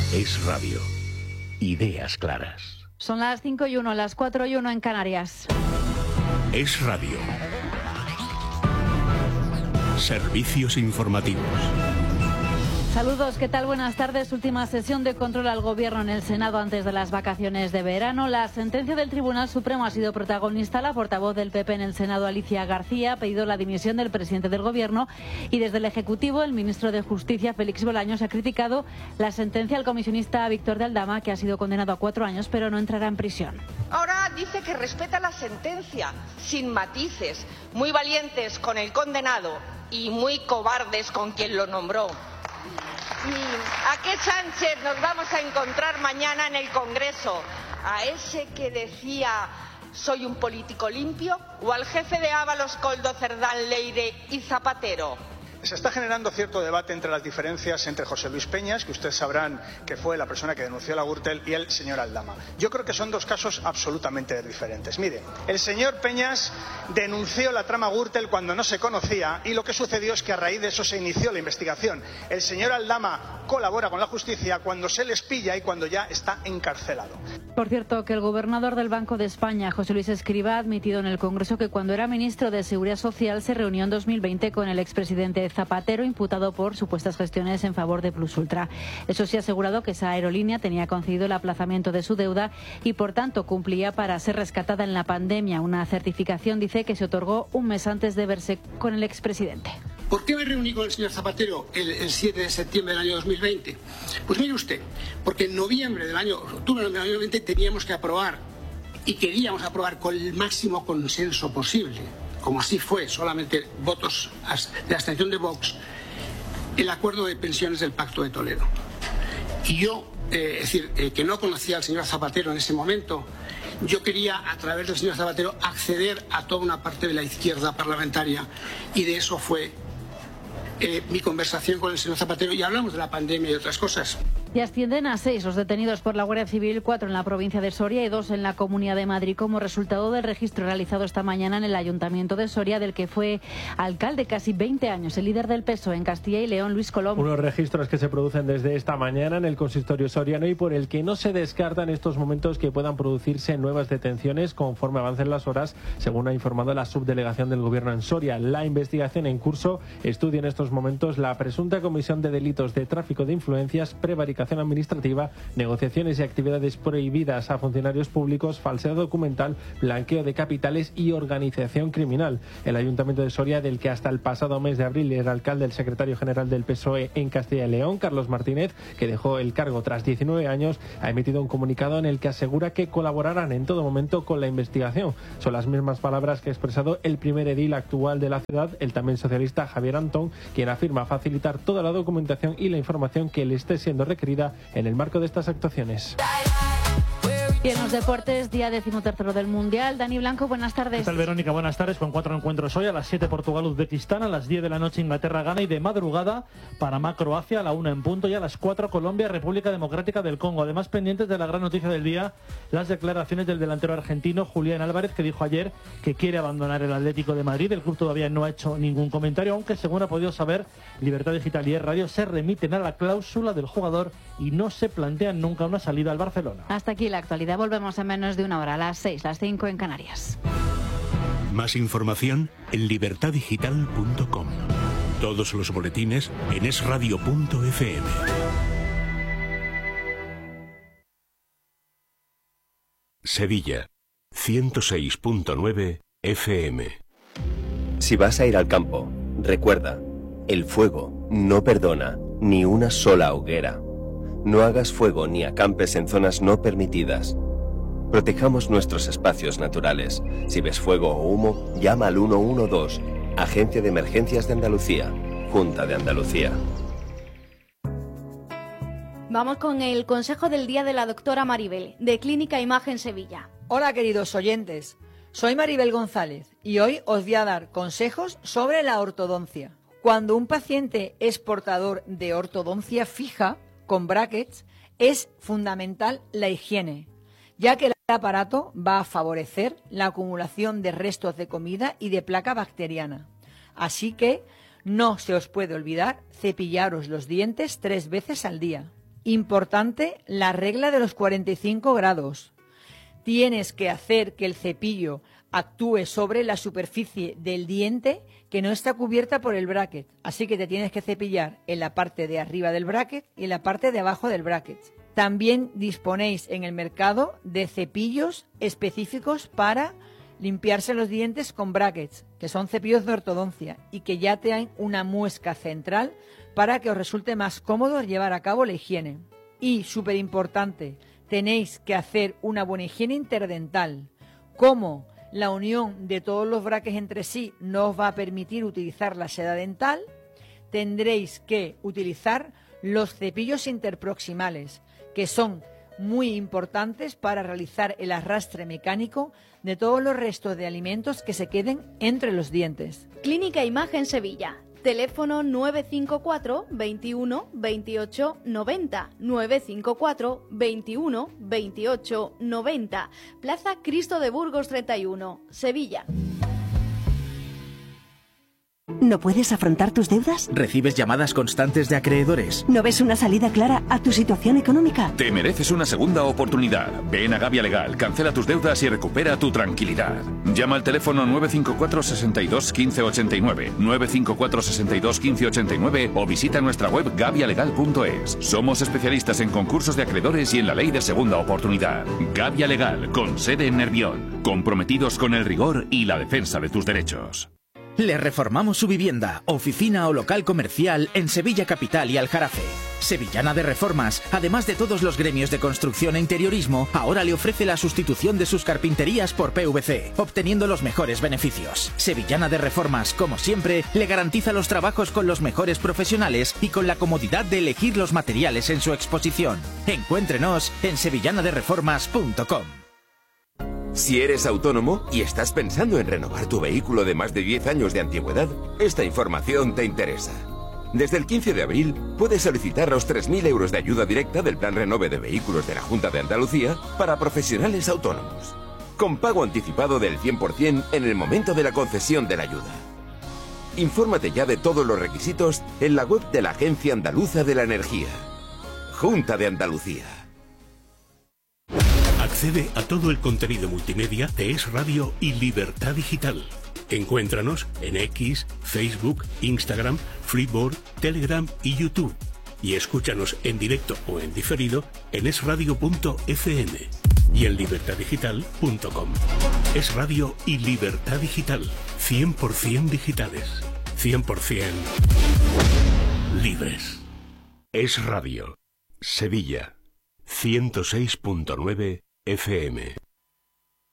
Es Radio. Ideas claras. Son las 5:01, las 4:01 en Canarias. Es Radio. Servicios informativos. Saludos, ¿qué tal? Buenas tardes. Última sesión de control al Gobierno en el Senado antes de las vacaciones de verano. La sentencia del Tribunal Supremo ha sido protagonista. La portavoz del PP en el Senado, Alicia García, ha pedido la dimisión del presidente del Gobierno y desde el Ejecutivo el ministro de Justicia, Félix Bolaños, ha criticado la sentencia al comisionista Víctor de Aldama, que ha sido condenado a 4 años pero no entrará en prisión. Ahora dice que respeta la sentencia, sin matices, muy valientes con el condenado y muy cobardes con quien lo nombró. ¿Y a qué Sánchez nos vamos a encontrar mañana en el Congreso? ¿A ese que decía soy un político limpio? ¿O al jefe de Ábalos, Koldo, Cerdán, Leire y Zapatero? Se está generando cierto debate entre las diferencias entre José Luis Peñas, que ustedes sabrán que fue la persona que denunció la Gürtel, y el señor Aldama. Yo creo que son dos casos absolutamente diferentes. Mire, el señor Peñas denunció la trama Gürtel cuando no se conocía y lo que sucedió es que a raíz de eso se inició la investigación. El señor Aldama colabora con la justicia cuando se les pilla y cuando ya está encarcelado. Por cierto, que el gobernador del Banco de España, José Luis Escrivá, ha admitido en el Congreso que cuando era ministro de Seguridad Social se reunió en 2020 con el expresidente Zapatero, imputado por supuestas gestiones en favor de Plus Ultra. Eso sí, ha asegurado que esa aerolínea tenía concedido el aplazamiento de su deuda y, por tanto, cumplía para ser rescatada en la pandemia. Una certificación, dice, que se otorgó un mes antes de verse con el expresidente. ¿Por qué me reuní con el señor Zapatero el 7 de septiembre del año 2020? Pues mire usted, porque en octubre del año 2020 teníamos que aprobar y queríamos aprobar con el máximo consenso posible, como así fue, solamente votos de abstención de Vox, el acuerdo de pensiones del Pacto de Toledo. Y yo, que no conocía al señor Zapatero en ese momento, yo quería, a través del señor Zapatero, acceder a toda una parte de la izquierda parlamentaria, y de eso fue mi conversación con el señor Zapatero, y hablamos de la pandemia y otras cosas. Y ascienden a 6 los detenidos por la Guardia Civil, 4 en la provincia de Soria y 2 en la Comunidad de Madrid, como resultado del registro realizado esta mañana en el Ayuntamiento de Soria, del que fue alcalde casi 20 años, el líder del PSOE en Castilla y León, Luis Colom. Unos registros que se producen desde esta mañana en el consistorio soriano y por el que no se descarta en estos momentos que puedan producirse nuevas detenciones conforme avancen las horas, según ha informado la subdelegación del Gobierno en Soria. La investigación en curso estudia en estos momentos la presunta comisión de delitos de tráfico de influencias, prevaricación administrativa, negociaciones y actividades prohibidas a funcionarios públicos, falsedad documental, blanqueo de capitales y organización criminal. El Ayuntamiento de Soria, del que hasta el pasado mes de abril era alcalde el secretario general del PSOE en Castilla y León, Carlos Martínez, que dejó el cargo tras 19 años, ha emitido un comunicado en el que asegura que colaborarán en todo momento con la investigación. Son las mismas palabras que ha expresado el primer edil actual de la ciudad, el también socialista Javier Antón, quien afirma facilitar toda la documentación y la información que le esté siendo requerida en el marco de estas actuaciones. Y en los deportes, día 13º del Mundial. Dani Blanco, buenas tardes. ¿Qué tal, Verónica? Buenas tardes, con 4 encuentros hoy. A las 7 Portugal-Uzbekistán, a las 10 de la noche Inglaterra-Ghana y de madrugada Panamá-Croacia, a la 1 en punto, y a las 4 Colombia-República Democrática del Congo. Además, pendientes de la gran noticia del día, las declaraciones del delantero argentino Julián Álvarez, que dijo ayer que quiere abandonar el Atlético de Madrid. El club todavía no ha hecho ningún comentario, aunque según ha podido saber Libertad Digital y Radio, se remiten a la cláusula del jugador y no se plantean nunca una salida al Barcelona. Hasta aquí la actualidad. Volvemos en menos de una hora, a las 6, las 5 en Canarias. Más información en libertadigital.com. Todos los boletines en esradio.fm. Sevilla, 106.9 FM. Si vas a ir al campo, recuerda, el fuego no perdona ni una sola hoguera. No hagas fuego ni acampes en zonas no permitidas. Protejamos nuestros espacios naturales. Si ves fuego o humo, llama al 112, Agencia de Emergencias de Andalucía, Junta de Andalucía. Vamos con el consejo del día de la doctora Maribel, de Clínica Imagen Sevilla. Hola, queridos oyentes. Soy Maribel González y hoy os voy a dar consejos sobre la ortodoncia. Cuando un paciente es portador de ortodoncia fija, con brackets, es fundamental la higiene, ya que el aparato va a favorecer la acumulación de restos de comida y de placa bacteriana. Así que no se os puede olvidar cepillaros los dientes 3 veces al día. Importante, la regla de los 45 grados. Tienes que hacer que el cepillo actúe sobre la superficie del diente que no está cubierta por el bracket. Así que te tienes que cepillar en la parte de arriba del bracket y en la parte de abajo del bracket. También disponéis en el mercado de cepillos específicos para limpiarse los dientes con brackets, que son cepillos de ortodoncia y que ya te dan una muesca central para que os resulte más cómodo llevar a cabo la higiene. Y, súper importante, tenéis que hacer una buena higiene interdental. Como la unión de todos los brackets entre sí no os va a permitir utilizar la seda dental, tendréis que utilizar los cepillos interproximales, que son muy importantes para realizar el arrastre mecánico de todos los restos de alimentos que se queden entre los dientes. Clínica Imagen Sevilla. Teléfono 954 21 28 90, 954 21 28 90, Plaza Cristo de Burgos 31, Sevilla. ¿No puedes afrontar tus deudas? ¿Recibes llamadas constantes de acreedores? ¿No ves una salida clara a tu situación económica? Te mereces una segunda oportunidad. Ven a Gavia Legal, cancela tus deudas y recupera tu tranquilidad. Llama al teléfono 954 62 15 89, 954 62 15 89 o visita nuestra web gavialegal.es. Somos especialistas en concursos de acreedores y en la ley de segunda oportunidad. Gavia Legal, con sede en Nervión, comprometidos con el rigor y la defensa de tus derechos. Le reformamos su vivienda, oficina o local comercial en Sevilla Capital y Aljarafe. Sevillana de Reformas, además de todos los gremios de construcción e interiorismo, ahora le ofrece la sustitución de sus carpinterías por PVC, obteniendo los mejores beneficios. Sevillana de Reformas, como siempre, le garantiza los trabajos con los mejores profesionales y con la comodidad de elegir los materiales en su exposición. Encuéntrenos en sevillanadereformas.com. Si eres autónomo y estás pensando en renovar tu vehículo de más de 10 años de antigüedad, esta información te interesa. Desde el 15 de abril puedes solicitar los 3.000 euros de ayuda directa del Plan Renove de Vehículos de la Junta de Andalucía para profesionales autónomos, con pago anticipado del 100% en el momento de la concesión de la ayuda. Infórmate ya de todos los requisitos en la web de la Agencia Andaluza de la Energía. Junta de Andalucía. Accede a todo el contenido multimedia de Es Radio y Libertad Digital. Encuéntranos en X, Facebook, Instagram, Freeboard, Telegram y YouTube. Y escúchanos en directo o en diferido en esradio.fm y en libertaddigital.com. Es Radio y Libertad Digital. 100% digitales. 100% libres. Es Radio. Sevilla. 106.9 FM.